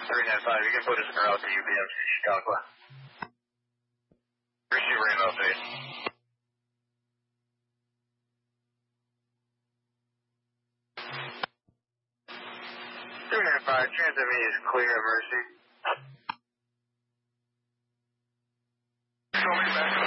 395, you can put us in route to UPMC Chautauqua. Receive Rainbow Face. 395, transit me is clear at Mercy. Show me back.